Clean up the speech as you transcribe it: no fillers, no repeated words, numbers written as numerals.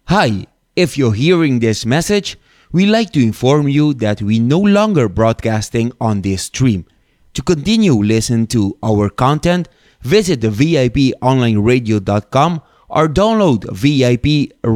Hi, if you're hearing this message, we'd like to inform you that we no longer broadcasting on this stream. To continue listen to our content, visit the VIPonlineradio.com or download VIP